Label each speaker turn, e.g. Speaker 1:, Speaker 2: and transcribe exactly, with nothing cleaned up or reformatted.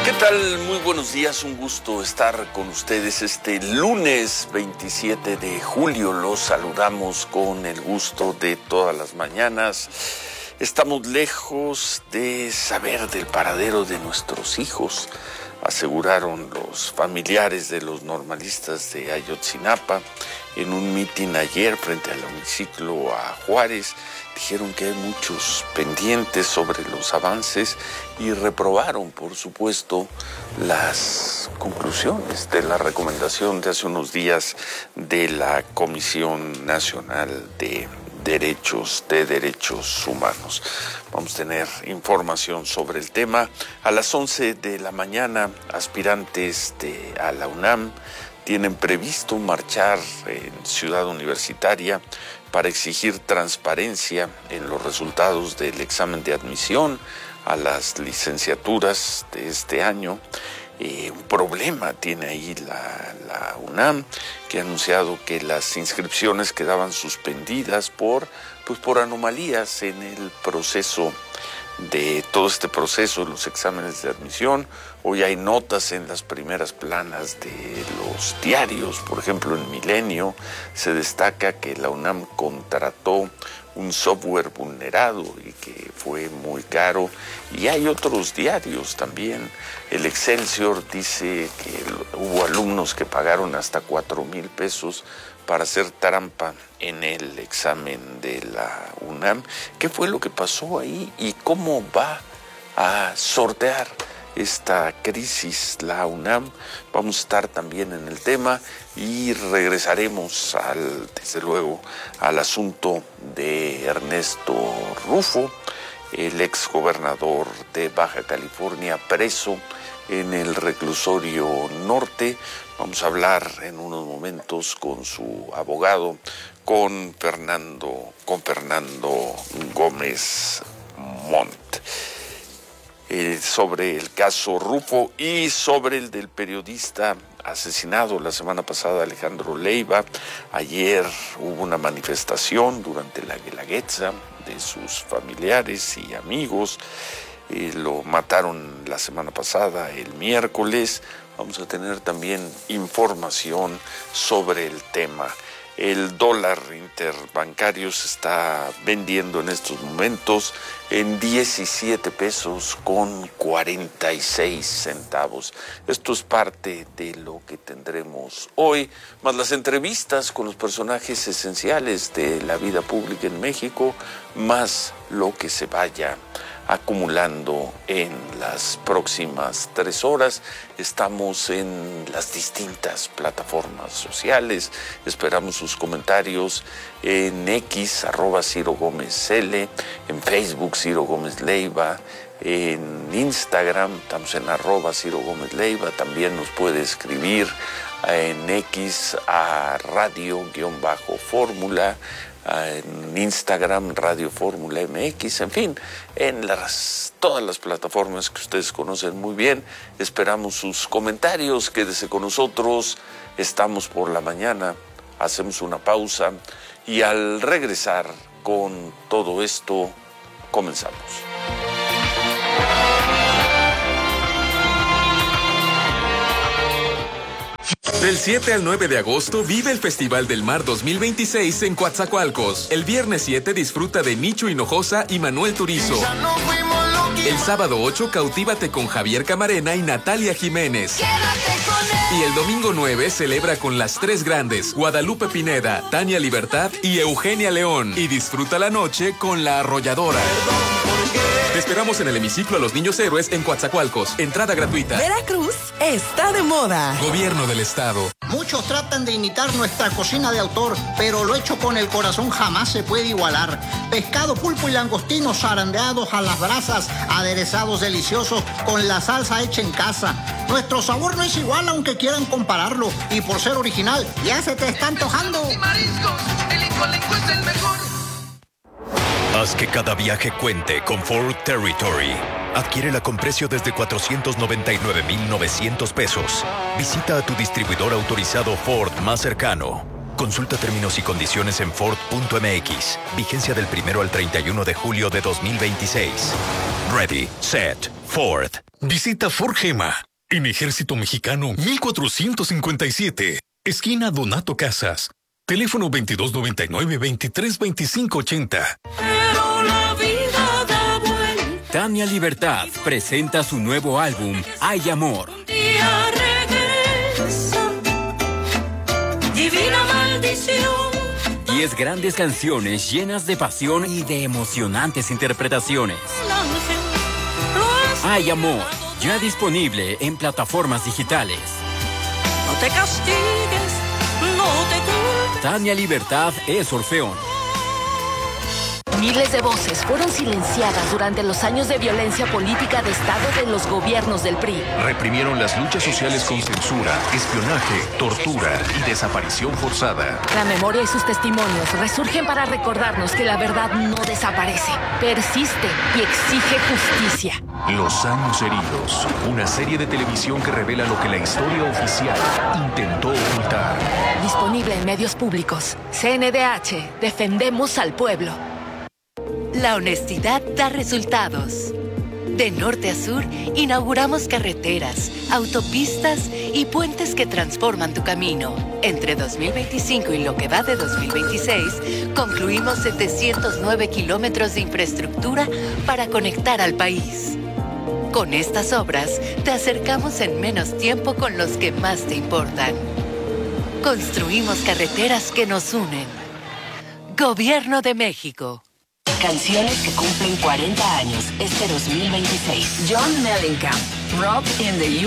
Speaker 1: ¿Qué tal? Muy buenos días, un gusto estar con ustedes este lunes veintisiete de julio. Los saludamos con el gusto de todas las mañanas. Estamos lejos de saber del paradero de nuestros hijos, aseguraron los familiares de los normalistas de Ayotzinapa en un mitin ayer frente al hemiciclo a Juárez. Dijeron que hay muchos pendientes sobre los avances y reprobaron, por supuesto, las conclusiones de la recomendación de hace unos días de la Comisión Nacional de Derechos de Derechos Humanos. Vamos a tener información sobre el tema. A las once de la mañana, aspirantes de, a la UNAM tienen previsto marchar en Ciudad Universitaria para exigir transparencia en los resultados del examen de admisión a las licenciaturas de este año. Eh, un problema tiene ahí la, la UNAM, que ha anunciado que las inscripciones quedaban suspendidas por, pues por anomalías en el proceso de todo este proceso, los exámenes de admisión. Hoy hay notas en las primeras planas de los diarios. Por ejemplo, en Milenio se destaca que la UNAM contrató un software vulnerado y que fue muy caro. Y hay otros diarios también. El Excelsior dice que hubo alumnos que pagaron hasta cuatro mil pesos para hacer trampa en el examen de la UNAM. ¿Qué fue lo que pasó ahí y cómo va a sortear esta crisis la UNAM? Vamos a estar también en el tema y regresaremos al, desde luego, al asunto de Ernesto Rufo, el exgobernador de Baja California, preso en el reclusorio norte. Vamos a hablar en unos momentos con su abogado, con Fernando, con Fernando Gómez Montt, eh, sobre el caso Rufo y sobre el del periodista asesinado la semana pasada, Alejandro Leiva. Ayer hubo una manifestación durante la Guelaguetza de sus familiares y amigos. Eh, lo mataron la semana pasada, el miércoles. Vamos a tener también información sobre el tema. El dólar interbancario se está vendiendo en estos momentos en diecisiete pesos con cuarenta y seis centavos. Esto es parte de lo que tendremos hoy, más las entrevistas con los personajes esenciales de la vida pública en México, más lo que se vaya acumulando en las próximas tres horas. Estamos en las distintas plataformas sociales. Esperamos sus comentarios en X, arroba Ciro Gómez L, en Facebook, Ciro Gómez Leiva, en Instagram, estamos en arroba Ciro Gómez Leiva. También nos puede escribir en X a radio-fórmula, en Instagram, Radio Fórmula M X, en fin, en las, todas las plataformas que ustedes conocen muy bien. Esperamos sus comentarios, quédese con nosotros, estamos por la mañana, hacemos una pausa y al regresar con todo esto, comenzamos.
Speaker 2: Del siete al nueve de agosto vive el Festival del Mar dos mil veintiséis en Coatzacoalcos. El viernes siete disfruta de Micho Hinojosa y Manuel Turizo. El sábado ocho cautívate con Javier Camarena y Natalia Jiménez. Y el domingo nueve celebra con las tres grandes, Guadalupe Pineda, Tania Libertad y Eugenia León. Y disfruta la noche con La Arrolladora. Te esperamos en el hemiciclo a los Niños Héroes en Coatzacoalcos. Entrada gratuita.
Speaker 3: Veracruz está de moda.
Speaker 2: Gobierno del Estado.
Speaker 4: Muchos tratan de imitar nuestra cocina de autor, pero lo hecho con el corazón jamás se puede igualar. Pescado, pulpo y langostinos zarandeados a las brasas, aderezados deliciosos con la salsa hecha en casa. Nuestro sabor no es igual aunque quieran compararlo, y por ser original ya se te está antojando.
Speaker 5: Y mariscos, el Incolenco es el mejor.
Speaker 6: Haz que cada viaje cuente con Ford Territory. Adquiérela con precio desde cuatrocientos noventa y nueve mil novecientos pesos. Visita a tu distribuidor autorizado Ford más cercano. Consulta términos y condiciones en Ford punto M X. Vigencia del primero al treinta y uno de julio de dos mil veintiséis. Ready, set, Ford.
Speaker 7: Visita Ford Gema en Ejército Mexicano mil cuatrocientos cincuenta y siete, esquina Donato Casas. Teléfono veintidós noventa y nueve, veintitrés veinticinco ochenta.
Speaker 8: Pero la vida da vuelta.
Speaker 9: Tania Libertad presenta su nuevo álbum, Hay Amor.
Speaker 8: Un día regresa, divina maldición.
Speaker 9: Diez grandes canciones llenas de pasión y de emocionantes interpretaciones. Hay Amor, ya disponible en plataformas digitales.
Speaker 8: No te castigues, no te culpes.
Speaker 9: Tania Libertad es Orfeón.
Speaker 10: Miles de voces fueron silenciadas durante los años de violencia política de Estado de los gobiernos del P R I.
Speaker 6: Reprimieron las luchas sociales con censura, espionaje, tortura y desaparición forzada.
Speaker 10: La memoria y sus testimonios resurgen para recordarnos que la verdad no desaparece, persiste y exige justicia.
Speaker 6: Los años heridos, una serie de televisión que revela lo que la historia oficial intentó ocultar.
Speaker 10: Disponible en medios públicos. C N D H, defendemos al pueblo.
Speaker 11: La honestidad da resultados. De norte a sur, inauguramos carreteras, autopistas y puentes que transforman tu camino. Entre dos mil veinticinco y lo que va de dos mil veintiséis, concluimos setecientos nueve kilómetros de infraestructura para conectar al país. Con estas obras, te acercamos en menos tiempo con los que más te importan. Construimos carreteras que nos unen. Gobierno de México.
Speaker 12: Canciones que cumplen cuarenta años este dos mil veintiséis. John Mellencamp, Rock in the U